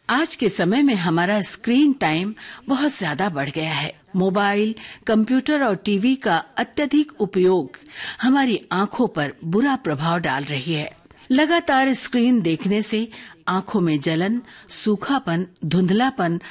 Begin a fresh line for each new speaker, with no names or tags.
आज के समय में हमारा स्क्रीन टाइम बहुत ज्यादा बढ़ गया है। मोबाइल, कंप्यूटर और टीवी का अत्यधिक उपयोग हमारी आंखों पर बुरा प्रभाव डाल रही है। लगातार स्क्रीन देखने से आंखों में जलन, सूखापन, धुंधलापन